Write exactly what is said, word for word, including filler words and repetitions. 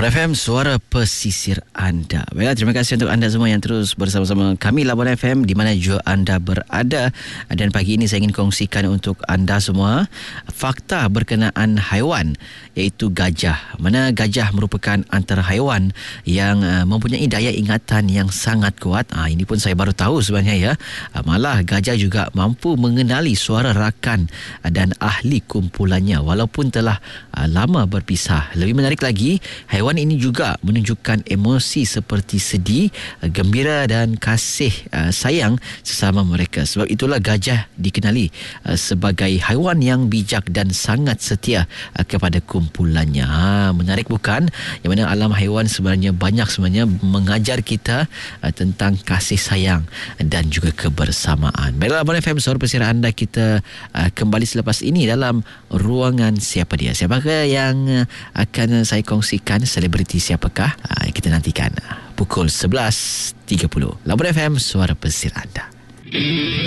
Labuan F M, suara pesisir anda. Baiklah, terima kasih untuk anda semua yang terus bersama-sama kami Labuan F M di mana juga anda berada. Dan pagi ini saya ingin kongsikan untuk anda semua fakta berkenaan haiwan, iaitu gajah. Mana gajah merupakan antara haiwan yang uh, mempunyai daya ingatan yang sangat kuat. Ah, ini pun saya baru tahu sebenarnya ya. Ah, malah gajah juga mampu mengenali suara rakan uh, dan ahli kumpulannya walaupun telah uh, lama berpisah. Lebih menarik lagi, haiwan ini juga menunjukkan emosi seperti sedih, gembira dan kasih uh, sayang sesama mereka. Sebab itulah gajah dikenali uh, sebagai haiwan yang bijak dan sangat setia uh, kepada kumpulannya. Ha, menarik bukan? Yang mana alam haiwan sebenarnya banyak sebenarnya mengajar kita uh, tentang kasih sayang dan juga kebersamaan. Baiklah, Labuan F M, suara pesisir anda, kita uh, kembali selepas ini dalam ruangan Siapa Dia. Siapakah yang uh, akan saya kongsikan? Selebriti siapakah? Uh, kita nantikan uh, pukul sebelas tiga puluh. Labuan F M, suara pesisir anda.